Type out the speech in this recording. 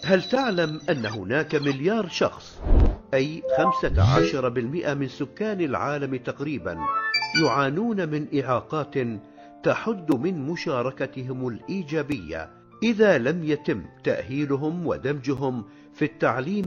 هل تعلم أن هناك مليار شخص، أي 15% من سكان العالم تقريبا، يعانون من إعاقات تحد من مشاركتهم الإيجابية إذا لم يتم تأهيلهم ودمجهم في التعليم